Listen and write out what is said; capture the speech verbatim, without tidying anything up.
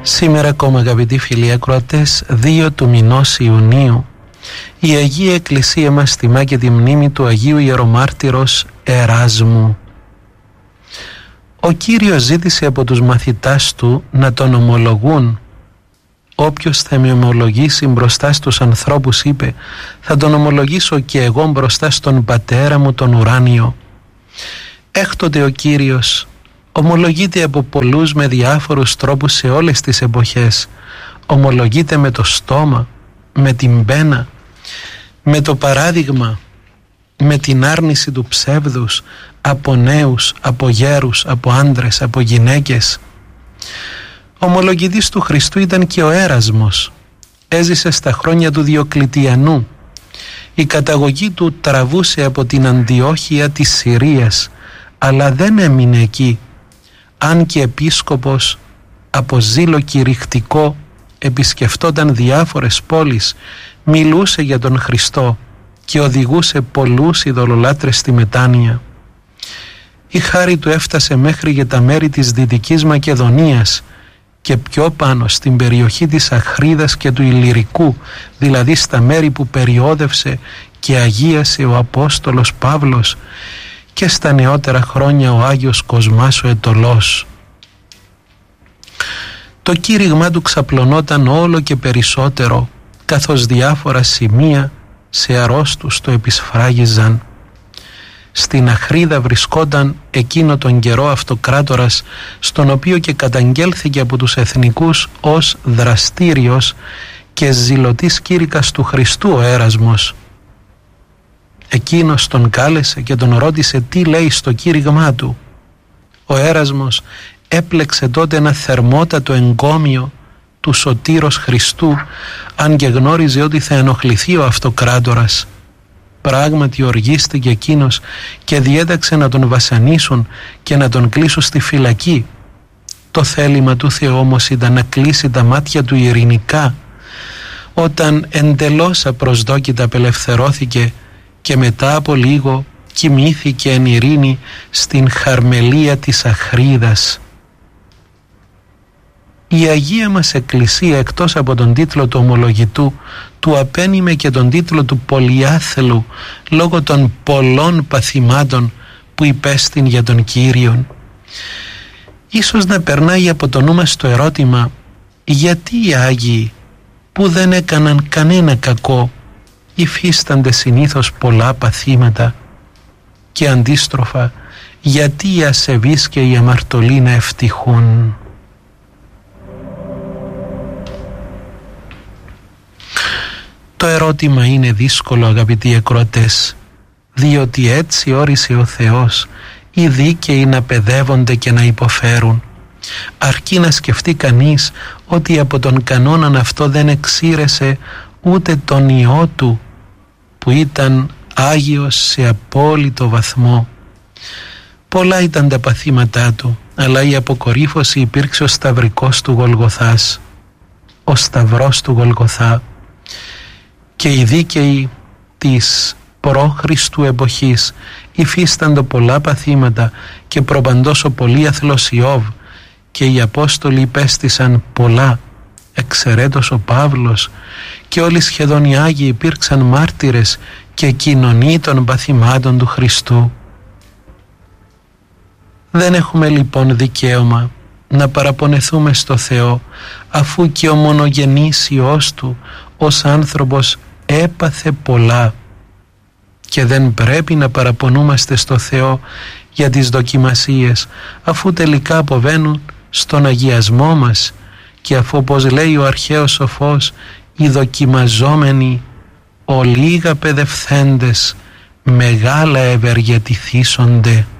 Σήμερα ακόμα, αγαπητοί φίλοι ακροατές, δύο του μηνός Ιουνίου, η Αγία Εκκλησία μας τιμά και τη μνήμη του Αγίου Ιερομάρτυρος Εράσμου. Ο Κύριος ζήτησε από τους μαθητάς του να τον ομολογούν. Όποιος θα με ομολογήσει μπροστά στους ανθρώπους, είπε, θα τον ομολογήσω και εγώ μπροστά στον Πατέρα μου τον ουράνιο. Έκτοτε ο Κύριος ομολογείται από πολλούς με διάφορους τρόπους σε όλες τις εποχές. Ομολογείται με το στόμα, με την πένα, με το παράδειγμα, με την άρνηση του ψεύδους, από νέους, από γέρους, από άντρες, από γυναίκες. Ομολογητής του Χριστού ήταν και ο Έρασμος. Έζησε στα χρόνια του Διοκλητιανού. Η καταγωγή του τραβούσε από την Αντιόχεια της Συρίας, αλλά δεν έμεινε εκεί. Αν και επίσκοπος, από ζήλο κηρυχτικό επισκεφτόταν διάφορες πόλεις, μιλούσε για τον Χριστό και οδηγούσε πολλούς ειδωλολάτρες στη μετάνοια. Η χάρη του έφτασε μέχρι για τα μέρη της Δυτικής Μακεδονίας και πιο πάνω στην περιοχή της Αχρίδας και του Ηλυρικού, δηλαδή στα μέρη που περιόδευσε και αγίασε ο Απόστολος Παύλος, και στα νεότερα χρόνια ο Άγιος Κοσμάς ο Αιτωλός. Το κήρυγμά του ξαπλωνόταν όλο και περισσότερο, καθώς διάφορα σημεία σε αρρώστους το επισφράγιζαν. Στην Αχρίδα βρισκόταν εκείνο τον καιρό αυτοκράτορας, στον οποίο και καταγγέλθηκε από τους εθνικούς ως δραστήριος και ζηλωτής κήρυκας του Χριστού ο Έρασμος. Εκείνος τον κάλεσε και τον ρώτησε τι λέει στο κήρυγμά του. Ο Έρασμος έπλεξε τότε ένα θερμότατο εγκόμιο του σωτήρος Χριστού, αν και γνώριζε ότι θα ενοχληθεί ο αυτοκράτορας. Πράγματι οργίστηκε εκείνος και διέταξε να τον βασανίσουν και να τον κλείσουν στη φυλακή. Το θέλημα του Θεού όμως ήταν να κλείσει τα μάτια του ειρηνικά. Όταν εντελώς απροσδόκητα απελευθερώθηκε και μετά από λίγο κοιμήθηκε εν ειρήνη στην χαρμελία της Αχρίδας. Η Αγία μας Εκκλησία, εκτός από τον τίτλο του ομολογητού, του απένιμε και τον τίτλο του πολυάθελου λόγω των πολλών παθημάτων που υπέστην για τον Κύριον. Ίσως να περνάει από το νου μας το ερώτημα, γιατί οι Άγιοι που δεν έκαναν κανένα κακό υφίστανται συνήθως πολλά παθήματα, και αντίστροφα γιατί οι ασεβείς και οι αμαρτωλοί να ευτυχούν. Το ερώτημα είναι δύσκολο, αγαπητοί ακροατές, διότι έτσι όρισε ο Θεός οι δίκαιοι να παιδεύονται και να υποφέρουν. Αρκεί να σκεφτεί κανείς ότι από τον κανόναν αυτό δεν εξήρεσε ούτε τον Υιό του, που ήταν Άγιος σε απόλυτο βαθμό. Πολλά ήταν τα παθήματά του, αλλά η αποκορύφωση υπήρξε ο σταυρικός του Γολγοθάς, ο σταυρός του Γολγοθά. Και οι δίκαιοι της προ-Χριστού εποχής υφίσταντο πολλά παθήματα και προπαντός ο πολύαθλος Ιώβ, και οι Απόστολοι υπέστησαν πολλά, εξαιρέτως ο Παύλος, και όλοι σχεδόν οι Άγιοι υπήρξαν μάρτυρες και κοινωνοί των παθημάτων του Χριστού. Δεν έχουμε λοιπόν δικαίωμα να παραπονεθούμε στο Θεό, αφού και ο μονογενής Υιός του ως άνθρωπος έπαθε πολλά, και δεν πρέπει να παραπονούμαστε στο Θεό για τις δοκιμασίες, αφού τελικά αποβαίνουν στον αγιασμό μας, και αφού, όπως λέει ο αρχαίος σοφός, οι δοκιμαζόμενοι ολίγα παιδευθέντες μεγάλα ευεργετηθήσονται.